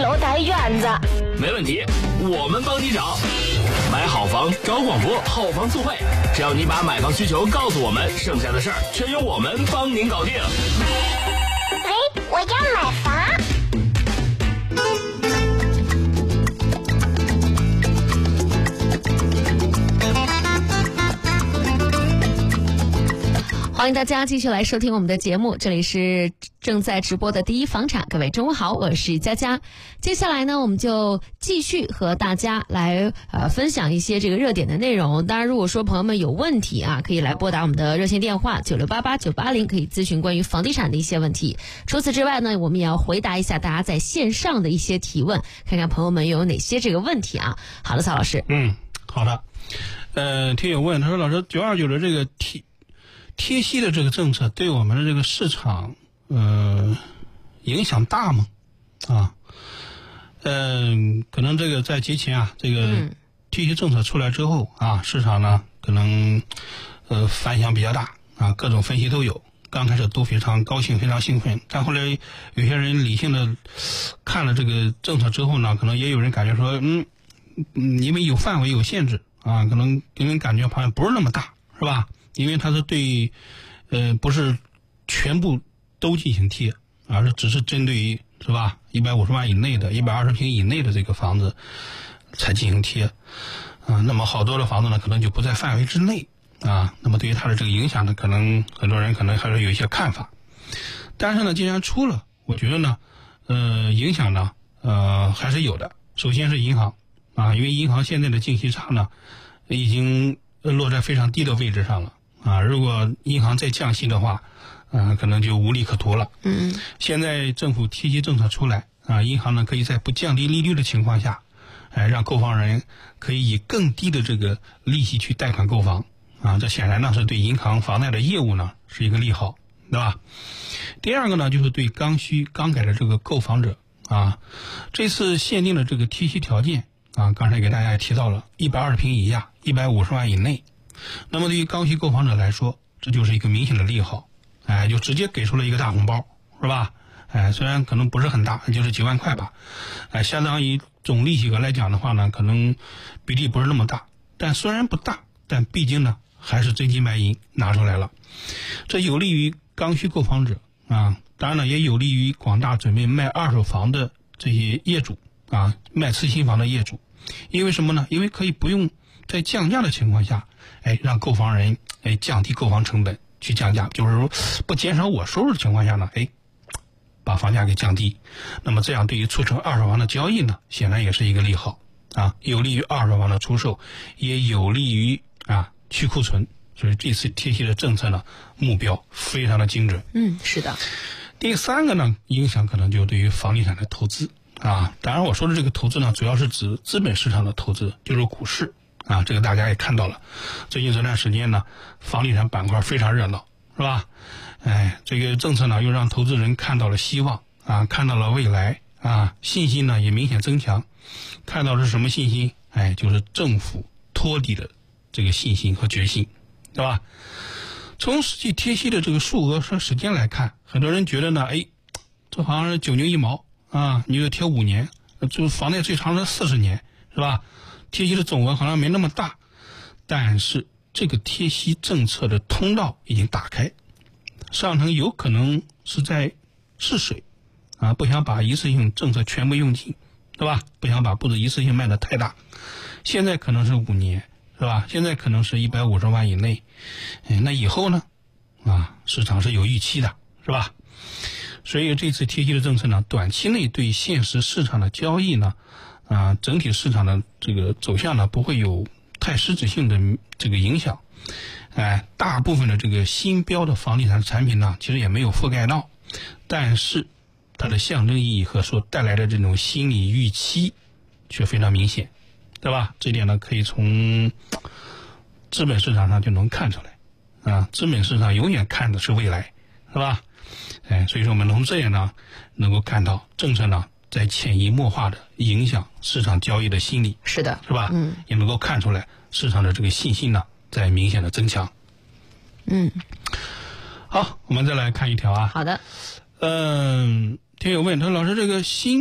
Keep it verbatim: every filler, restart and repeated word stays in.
又带院子。 没问题，我们帮你找。买好房找广博后房促会，只要你把买房需求告诉我们，剩下的事儿全由我们帮您搞定。 哎，我要买房。 欢迎大家继续来收听我们的节目，这里是正在直播的第一房产，各位中午好，我是佳佳。接下来呢，我们就继续和大家来呃分享一些这个热点的内容。当然，如果说朋友们有问题啊，可以来拨打我们的热线电话九六八八九八零，可以咨询关于房地产的一些问题。除此之外呢，我们也要回答一下大家在线上的一些提问，看看朋友们有哪些这个问题啊。好的，曹老师。 嗯，好的。呃，听友问，他说老师九二九的这个贴贴息的这个政策对我们的这个市场呃影响大吗？啊，嗯、呃，可能这个在节前啊，这个贴息政策出来之后啊，市场呢可能呃反响比较大啊，各种分析都有。刚开始都非常高兴，非常兴奋，但后来有些人理性的看了这个政策之后呢，可能也有人感觉说，嗯，嗯因为有范围有限制啊，可能给人感觉好像不是那么大，是吧？因为它是对，呃，不是全部都进行贴，而是只是针对于是吧，一百五十万以内的、一百二十平以内的这个房子才进行贴，啊，那么好多的房子呢，可能就不在范围之内啊。那么对于它的这个影响呢，可能很多人可能还是有一些看法。但是呢，既然出了，我觉得呢，呃，影响呢，呃，还是有的。首先是银行啊，因为银行现在的净息差呢，已经落在非常低的位置上了。啊，如果银行再降息的话，嗯、呃，可能就无利可图了。 嗯，现在政府贴息政策出来啊，银行呢可以在不降低利率的情况下，哎、呃，让购房人可以以更低的这个利息去贷款购房啊，这显然呢是对银行房贷的业务呢是一个利好，对吧？第二个呢就是对刚需刚改的这个购房者啊，这次限定的这个贴息条件啊，刚才给大家也提到了，一百二十平以下，一百五十万以内。那么对于刚需购房者来说，这就是一个明显的利好，哎，就直接给出了一个大红包，是吧？哎，虽然可能不是很大，就是几万块吧，哎，相当于总利息额来讲的话呢，可能比例不是那么大，但虽然不大，但毕竟呢还是真金白银拿出来了，这有利于刚需购房者啊，当然了，也有利于广大准备卖二手房的这些业主啊，卖次新房的业主，因为什么呢？因为可以不用在降价的情况下，哎，让购房人哎降低购房成本去降价，就是说不减少我收入的情况下呢，哎，把房价给降低。那么这样对于促成二手房的交易呢，显然也是一个利好啊，有利于二手房的出售，也有利于啊去库存。所以这次贴息的政策呢，目标非常的精准。 嗯，是的。 第三个呢，影响可能就对于房地产的投资啊，当然我说的这个投资呢，主要是指资本市场的投资，就是股市。啊，这个大家也看到了，最近这段时间呢，房地产板块非常热闹，是吧？哎，这个政策呢，又让投资人看到了希望啊，看到了未来啊，信心呢也明显增强。看到的是什么信心？哎，就是政府托底的这个信心和决心，对吧？从实际贴息的这个数额和时间来看，很多人觉得呢，哎，这好像是九牛一毛啊，你就贴五年，就房贷最长是四十年，是吧？贴息的总额好像没那么大，但是这个贴息政策的通道已经打开，上层有可能是在试水啊，不想把一次性政策全部用尽，对吧？不想把步子一次性迈得太大。现在可能是五年，是吧？现在可能是一百五十万以内，哎，那以后呢？啊，市场是有预期的，是吧？所以这次贴息的政策呢，短期内对现实市场的交易呢，啊，整体市场的这个走向呢，不会有太实质性的这个影响。哎，大部分的这个新标的房地产产品呢，其实也没有覆盖到，但是它的象征意义和所带来的这种心理预期却非常明显，对吧？这点呢，可以从资本市场上就能看出来。啊，资本市场永远看的是未来，是吧？哎，所以说我们从这样呢，能够看到政策呢，在潜移默化的影响市场交易的心理， 是的， 是吧？ 嗯， 也能够看出来市场的这个信心呢，在明显的增强。 嗯， 好，我们再来看一条啊。 好的。 嗯，听友问他，老师这个新